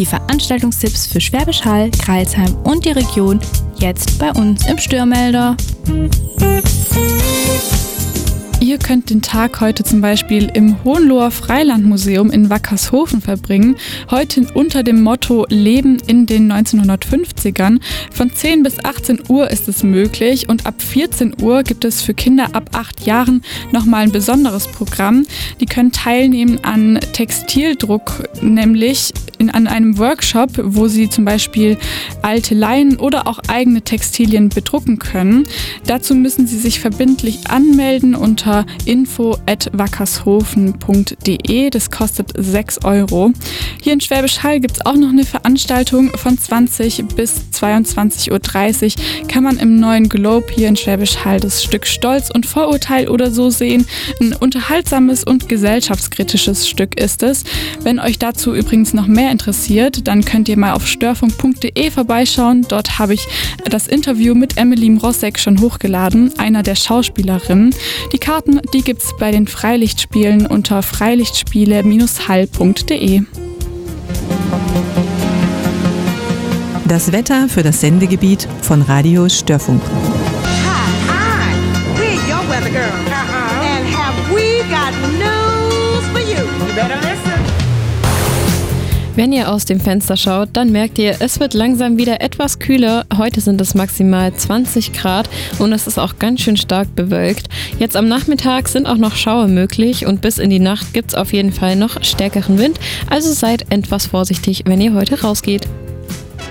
Die Veranstaltungstipps für Schwäbisch Hall, Crailsheim und die Region jetzt bei uns im Störmelder. Ihr könnt den Tag heute zum Beispiel im Hohenloher Freilandmuseum in Wackershofen verbringen. Heute unter dem Motto Leben in den 1950ern. Von 10 bis 18 Uhr ist es möglich und ab 14 Uhr gibt es für Kinder ab 8 Jahren nochmal ein besonderes Programm. Die können teilnehmen an Textildruck, nämlich an einem Workshop, wo sie zum Beispiel alte Leinen oder auch eigene Textilien bedrucken können. Dazu müssen sie sich verbindlich anmelden unter info@wackershofen.de. Das kostet 6 €. Hier in Schwäbisch Hall gibt es auch noch eine Veranstaltung von 20 bis 22:30 Uhr. Kann man im neuen Globe hier in Schwäbisch Hall das Stück Stolz und Vorurteil oder so sehen. Ein unterhaltsames und gesellschaftskritisches Stück ist es. Wenn euch dazu übrigens noch mehr interessiert, dann könnt ihr mal auf störfunk.de vorbeischauen. Dort habe ich das Interview mit Emily Mrossek schon hochgeladen, einer der Schauspielerinnen. Die Karten, die gibt's bei den Freilichtspielen unter freilichtspiele-hall.de. Das Wetter für das Sendegebiet von Radio Störfunk. Hi, we're your weather girl. And have we got news for you? You better listen. Wenn ihr aus dem Fenster schaut, dann merkt ihr, es wird langsam wieder etwas kühler. Heute sind es maximal 20 Grad und es ist auch ganz schön stark bewölkt. Jetzt am Nachmittag sind auch noch Schauer möglich und bis in die Nacht gibt es auf jeden Fall noch stärkeren Wind. Also seid etwas vorsichtig, wenn ihr heute rausgeht.